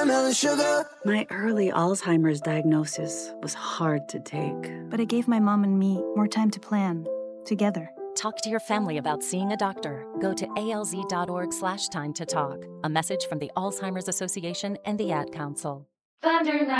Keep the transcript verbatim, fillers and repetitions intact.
caramel and sugar. My early Alzheimer's diagnosis was hard to take. But it gave my mom and me more time to plan, together. Talk to your family about seeing a doctor. Go to alz.org slash time to talk. A message from the Alzheimer's Association and the Ad Council. Thunder Night.